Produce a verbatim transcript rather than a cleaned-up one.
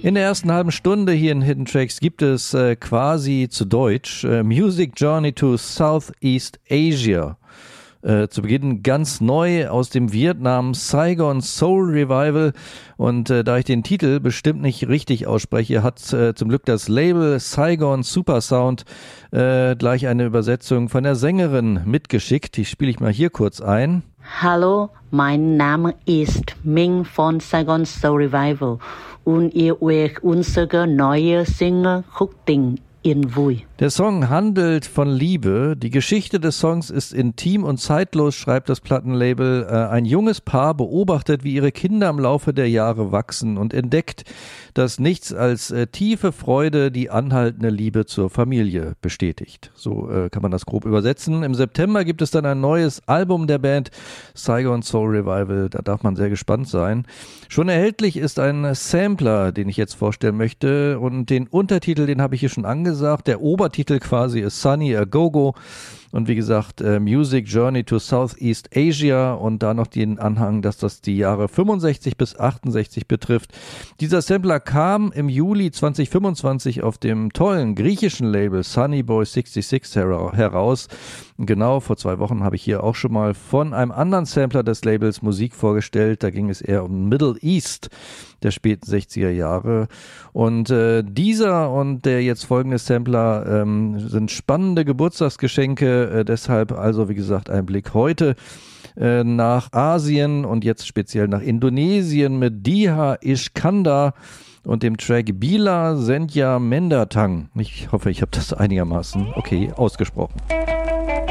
In der ersten halben Stunde hier in Hidden Tracks gibt es äh, quasi zu Deutsch äh, Music Journey to Southeast Asia. Äh, zu Beginn ganz neu aus dem Vietnam Saigon Soul Revival, und äh, da ich den Titel bestimmt nicht richtig ausspreche, hat äh, zum Glück das Label Saigon Super Sound äh, gleich eine Übersetzung von der Sängerin mitgeschickt. Die spiele ich mal hier kurz ein. Hallo, mein Name ist Ming von Saigon Soul Revival und ihr hört unsere neue Single Khúc Tình Yên Vui. Der Song handelt von Liebe. Die Geschichte des Songs ist intim und zeitlos, schreibt das Plattenlabel. Ein junges Paar beobachtet, wie ihre Kinder im Laufe der Jahre wachsen und entdeckt, dass nichts als äh, tiefe Freude die anhaltende Liebe zur Familie bestätigt. So äh, kann man das grob übersetzen. Im September gibt es dann ein neues Album der Band, Saigon Soul Revival. Da darf man sehr gespannt sein. Schon erhältlich ist ein Sampler, den ich jetzt vorstellen möchte, und den Untertitel, den habe ich hier schon angesagt. Der Obertitel quasi ist Sunny A Go-Go. Und wie gesagt, äh, Music Journey to Southeast Asia, und da noch den Anhang, dass das die Jahre fünfundsechzig bis achtundsechzig betrifft. Dieser Sampler kam im Juli zweitausendfünfundzwanzig auf dem tollen griechischen Label Sunny Boy sechsundsechzig hera- heraus. Genau, vor zwei Wochen habe ich hier auch schon mal von einem anderen Sampler des Labels Musik vorgestellt. Da ging es eher um Middle East der späten sechziger Jahre. Und äh, dieser und der jetzt folgende Sampler ähm, sind spannende Geburtstagsgeschenke. Äh, deshalb also, wie gesagt, ein Blick heute äh, nach Asien und jetzt speziell nach Indonesien mit Diha Iskandar und dem Track Bila Senja Mendatang. Ich hoffe, ich habe das einigermaßen okay ausgesprochen.